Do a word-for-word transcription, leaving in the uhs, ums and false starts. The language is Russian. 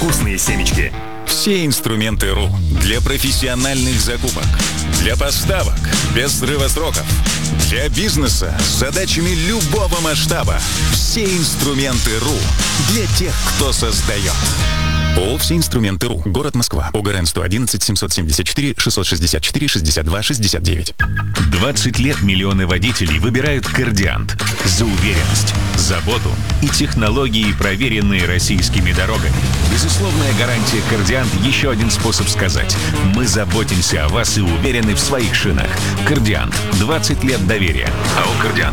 вкусные семечки. Все инструменты РУ для профессиональных закупок, для поставок без срыва сроков, для бизнеса с задачами любого масштаба. Все инструменты РУ для тех, кто создает. ООО «Все инструменты РУ». Город Москва. ОГРН сто одиннадцать семьсот семьдесят четыре шестьсот шестьдесят четыре шестьдесят два шестьдесят девять. двадцать лет миллионы водителей выбирают «Кардиант» за уверенность, заботу и технологии, проверенные российскими дорогами. Безусловная гарантия «Кардиант» — еще один способ сказать: мы заботимся о вас и уверены в своих шинах. «Кардиант» — двадцать лет доверия. АО «Кардиант».